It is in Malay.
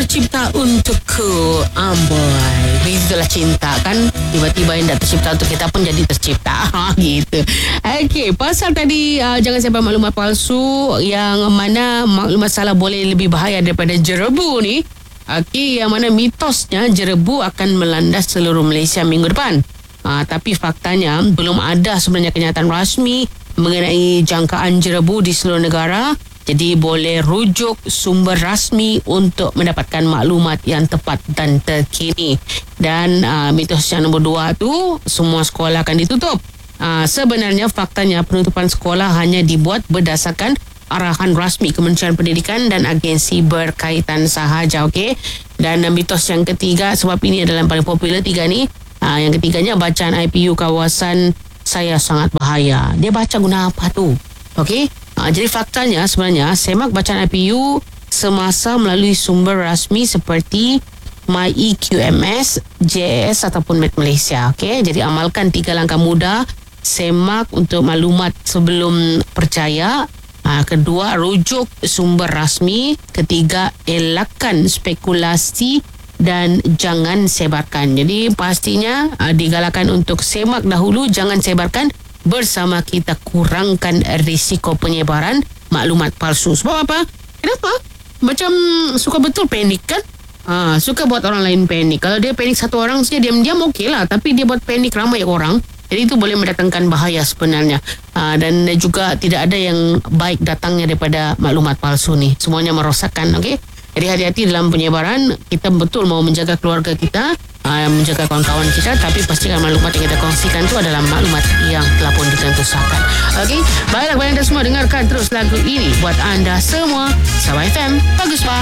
tercipta untukku. Amboi, begitulah cinta kan. Tiba-tiba yang tak tercipta untuk kita pun jadi tercipta. Gitu. Okey, pasal tadi jangan sampai maklumat palsu, yang mana maklumat salah boleh lebih bahaya daripada jerebu ni. Okey, yang mana mitosnya jerebu akan melanda seluruh Malaysia minggu depan. Tapi faktanya belum ada sebenarnya kenyataan rasmi mengenai jangkaan jerebu di seluruh negara. Jadi boleh rujuk sumber rasmi untuk mendapatkan maklumat yang tepat dan terkini. Dan mitos yang nombor 2 tu, semua sekolah akan ditutup. Sebenarnya faktanya penutupan sekolah hanya dibuat berdasarkan arahan rasmi Kementerian Pendidikan dan agensi berkaitan sahaja. Okey. Dan mitos yang ketiga, sebab ini adalah yang paling popular 3 ni. Yang ketiganya, bacaan IPU kawasan saya sangat bahaya. Dia baca guna apa tu? Okey. Jadi faktanya sebenarnya semak bacaan IPU semasa melalui sumber rasmi seperti MyEQMS, JS ataupun Met Malaysia. Okey, jadi amalkan 3 langkah mudah semak untuk maklumat sebelum percaya. Kedua, rujuk sumber rasmi. Ketiga, elakkan spekulasi dan jangan sebarkan. Jadi pastinya digalakkan untuk semak dahulu, jangan sebarkan. Bersama kita kurangkan risiko penyebaran maklumat palsu. Sebab apa? Kenapa? Macam suka betul panik kan? Suka buat orang lain panik. Kalau dia panik satu orang saja diam-diam okey lah. Tapi dia buat panik ramai orang. Jadi itu boleh mendatangkan bahaya sebenarnya. Dan juga tidak ada yang baik datangnya daripada maklumat palsu ni. Semuanya merosakkan, okey? Jadi hati-hati dalam penyebaran. Kita betul mau menjaga keluarga kita, menjaga kawan-kawan kita, tapi pastikan maklumat yang kita kongsikan itu adalah maklumat yang telah pun ditentusakan. Okey, baiklah kepada anda semua, dengarkan terus lagu ini buat anda semua. Sabah FM, bagus pak.